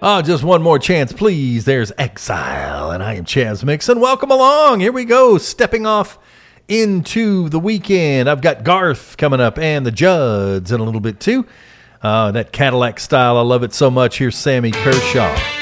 Oh, just one more chance, please. There's Exile, and I am Chaz Mixon. Welcome along. Here we go, stepping off into the weekend. I've got Garth coming up and the Judds in a little bit, too. That Cadillac style, I love it so much. Here's Sammy Kershaw.